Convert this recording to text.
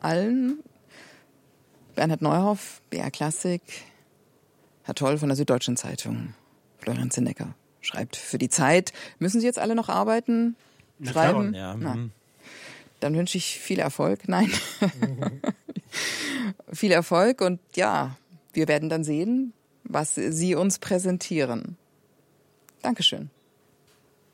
allen. Bernhard Neuhoff, BR Klassik, Herr Toll von der Süddeutschen Zeitung, Florian Zinnecker schreibt für die Zeit. Müssen Sie jetzt alle noch arbeiten? Schreiben? Ja. Na, dann wünsche ich viel Erfolg. Nein. Viel Erfolg und ja, wir werden dann sehen, was Sie uns präsentieren. Dankeschön.